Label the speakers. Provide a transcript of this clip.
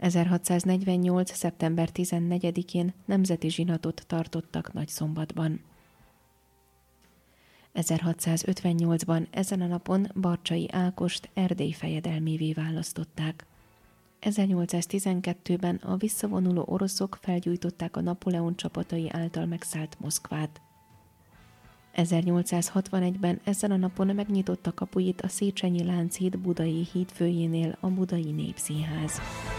Speaker 1: 1648. szeptember 14-én nemzeti zsinatot tartottak Nagyszombatban. 1658-ban ezen a napon Barcsay Ágost Erdély fejedelmévé választották. 1812-ben a visszavonuló oroszok felgyújtották a Napóleon csapatai által megszállt Moszkvát. 1861-ben ezen a napon megnyitotta kapuit a Széchenyi Lánchíd budai hídfőjénél a Budai Népszínház.